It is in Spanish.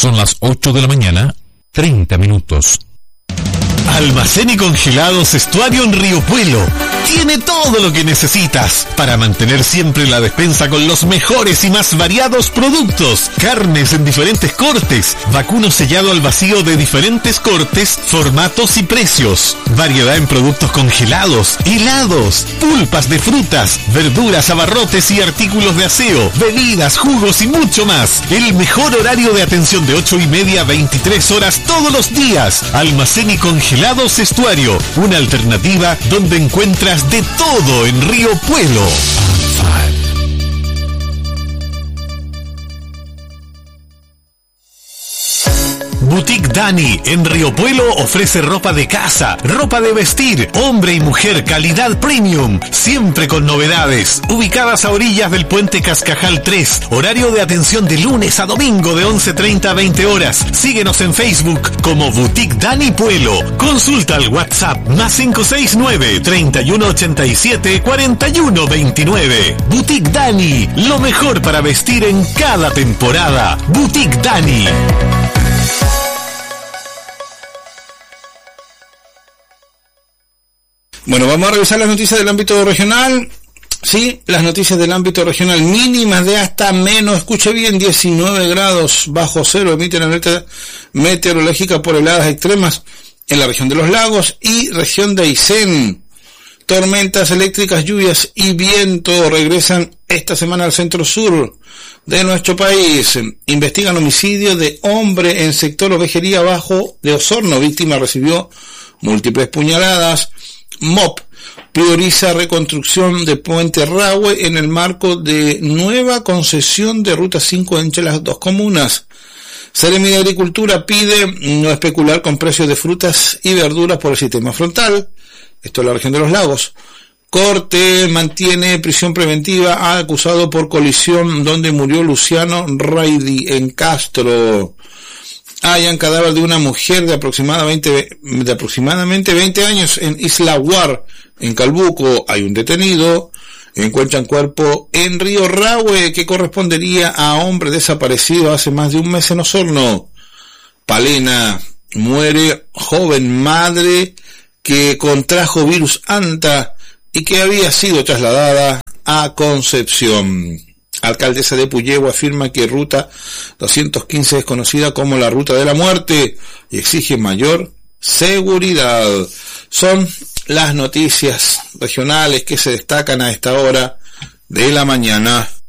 Son las 8 de la mañana, 30 minutos. Almacén y Congelados Estuario en Río Puelo. Tiene todo lo que necesitas para mantener siempre la despensa con los mejores y más variados productos. Carnes en diferentes cortes, vacuno sellado al vacío de diferentes cortes, formatos y precios. Variedad en productos congelados, helados, pulpas de frutas, verduras, abarrotes y artículos de aseo, bebidas, jugos y mucho más. El mejor horario de atención de 8:30 a 23 horas todos los días. Almacén y Congelados Estuario, una alternativa donde encuentras de todo en Río Puelo. Boutique Dani en Río Puelo ofrece ropa de casa, ropa de vestir, hombre y mujer, calidad premium, siempre con novedades. Ubicadas a orillas del puente Cascajal 3, horario de atención de lunes a domingo de 11:30 a 20 horas. Síguenos en Facebook como Boutique Dani Puelo. Consulta al WhatsApp más 569-3187-4129. Boutique Dani, lo mejor para vestir en cada temporada. Boutique Dani. Bueno, vamos a revisar las noticias del ámbito regional. Sí, las noticias del ámbito regional mínimas de hasta menos, escuche bien, 19 grados bajo cero, emiten alerta meteorológica por heladas extremas en la región de los lagos y región de Aysén. Tormentas eléctricas, lluvias y viento regresan esta semana al centro sur de nuestro país. Investigan homicidio de hombre en sector Ovejería Bajo de Osorno. Víctima recibió múltiples puñaladas. MOP prioriza reconstrucción de Puente Rahue en el marco de nueva concesión de Ruta 5 entre las dos comunas. Seremi de Agricultura pide no especular con precios de frutas y verduras por el sistema frontal. Esto es la región de los lagos. Corte mantiene prisión preventiva a acusado por colisión donde murió Luciano Raidi en Castro. Hallan cadáver de una mujer de aproximadamente 20 años en Isla Guar, en Calbuco. Hay un detenido. Encuentran cuerpo en Río Rahue que correspondería a hombre desaparecido hace más de un mes en Osorno. Palena, muere joven madre que contrajo virus Anta y que había sido trasladada a Concepción. Alcaldesa de Puyehue afirma que Ruta 215 es conocida como la Ruta de la Muerte y exige mayor seguridad. Son las noticias regionales que se destacan a esta hora de la mañana.